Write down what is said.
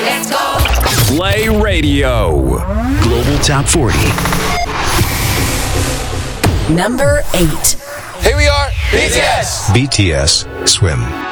Let's go. Play Radio. Global Top 40. Number 8. Here we are, BTS. BTS, Swim.